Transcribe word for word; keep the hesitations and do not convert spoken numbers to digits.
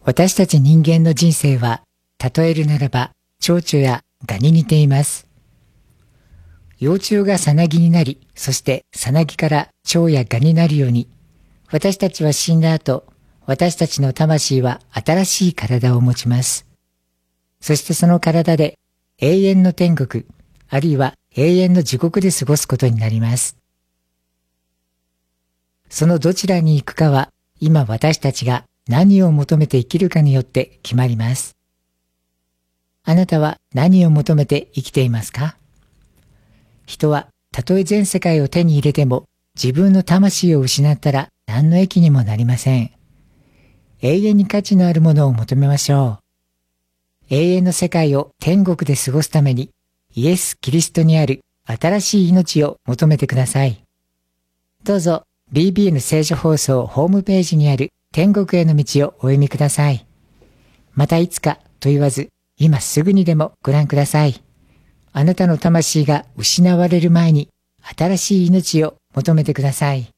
私たち人間の人生は、例えるならば、蝶々や蛾に似ています。幼虫がさなぎになり、そしてさなぎから蝶や蛾になるように、私たちは死んだ後、私たちの魂は新しい体を持ちます。そしてその体で永遠の天国、あるいは永遠の地獄で過ごすことになります。そのどちらに行くかは、今私たちが何を求めて生きるかによって決まります。あなたは何を求めて生きていますか？人はたとえ全世界を手に入れても自分の魂を失ったら何の益にもなりません。永遠に価値のあるものを求めましょう。永遠の世界を天国で過ごすためにイエス・キリストにある新しい命を求めてください。どうぞ ビービーエヌ 聖書放送ホームページにある天国への道をお読みください。またいつかと言わず、今すぐにでもご覧ください。あなたの魂が失われる前に新しい命を求めてください。